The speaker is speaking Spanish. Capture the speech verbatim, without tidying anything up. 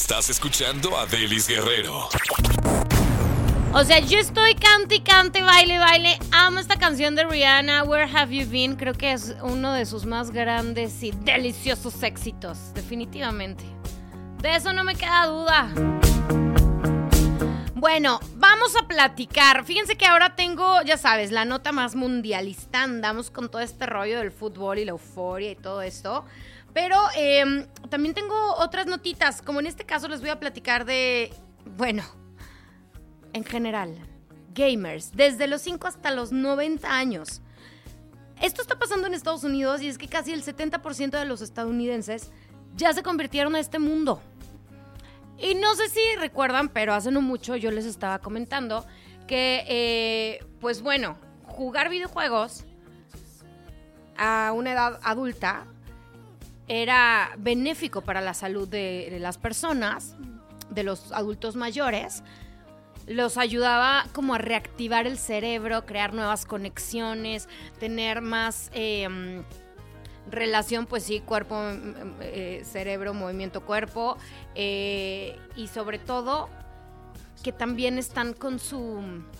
Estás escuchando a Delis Guerrero. O sea, yo estoy cante, cante, baile, baile. Amo esta canción de Rihanna, Where Have You Been. Creo que es uno de sus más grandes y deliciosos éxitos, definitivamente. De eso no me queda duda. Bueno, vamos a platicar. Fíjense que ahora tengo, ya sabes, la nota más mundialista. Andamos con todo este rollo del fútbol y la euforia y todo esto. Pero eh, también tengo otras notitas. Como en este caso les voy a platicar de, bueno... En general, gamers, desde los cinco hasta los noventa años. Esto está pasando en Estados Unidos y es que casi el setenta por ciento de los estadounidenses ya se convirtieron a este mundo. Y no sé si recuerdan, pero hace no mucho yo les estaba comentando que, eh, pues bueno, jugar videojuegos a una edad adulta era benéfico para la salud de, de las personas, de los adultos mayores. Los ayudaba como a reactivar el cerebro, crear nuevas conexiones, tener más eh, relación, pues sí, cuerpo, eh, cerebro, movimiento, cuerpo. Eh, y sobre todo, que también están con su